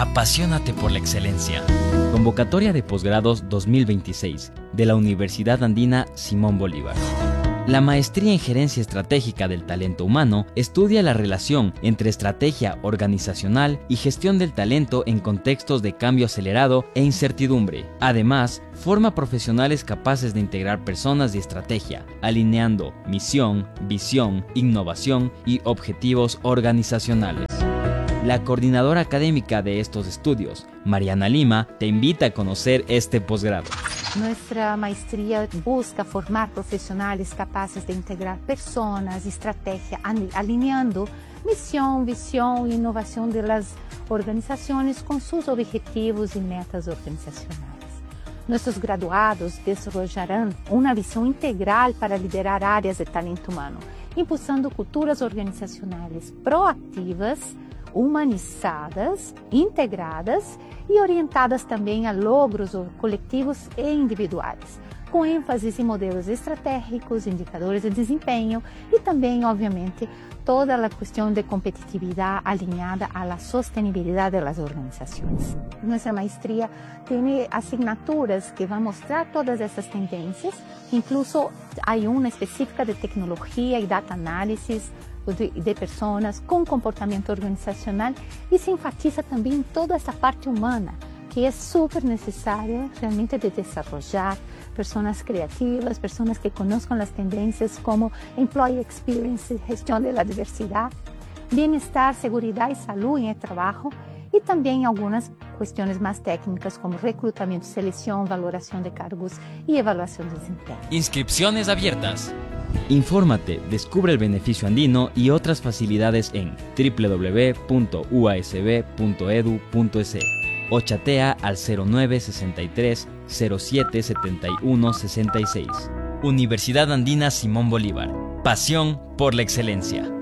Apasionate por la excelencia. Convocatoria de posgrados 2026 de la Universidad Andina Simón Bolívar. La maestría en Gerencia Estratégica del Talento Humano estudia la relación entre estrategia organizacional y gestión del talento en contextos de cambio acelerado e incertidumbre. Además, forma profesionales capaces de integrar personas y estrategia, alineando misión, visión, innovación y objetivos organizacionales. La coordinadora académica de estos estudios, Mariana Lima, te invita a conocer este posgrado. Nuestra maestría busca formar profesionales capaces de integrar personas, estrategia, alineando misión, visión e innovación de las organizaciones con sus objetivos y metas organizacionales. Nuestros graduados desarrollarán una visión integral para liderar áreas de talento humano, impulsando culturas organizacionales proativas, humanizadas, integradas e orientadas também a logros coletivos e individuais, com ênfase em modelos estratégicos, indicadores de desempenho e também, obviamente, toda a questão de competitividade alinhada à sustentabilidade das organizações. Nossa maestria tem asignaturas que vão mostrar todas essas tendências, incluso há uma específica de tecnologia e data análisis, de pessoas com comportamento organizacional e se enfatiza também toda essa parte humana que é super necessária realmente de desenvolver pessoas criativas, pessoas que conozcan as tendências como employee experience, gestão da diversidade, bem-estar, segurança e saúde em trabalho e também algumas questões mais técnicas como recrutamento, seleção, valoração de cargos e avaliação de desempenho. Inscripciones abiertas. Infórmate, descubre el beneficio andino y otras facilidades en www.uasb.edu.es o chatea al 0963 07 71 66. Universidad Andina Simón Bolívar. Pasión por la excelencia.